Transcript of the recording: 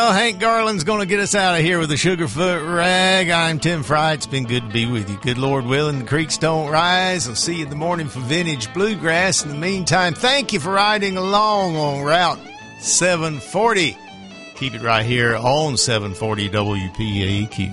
Well, Hank Garland's going to get us out of here with a Sugarfoot Rag. I'm Tim Fry. It's been good to be with you. Good Lord willing, the creeks don't rise. I'll see you in the morning for Vintage Bluegrass. In the meantime, thank you for riding along on Route 740. Keep it right here on 740 WPAQ.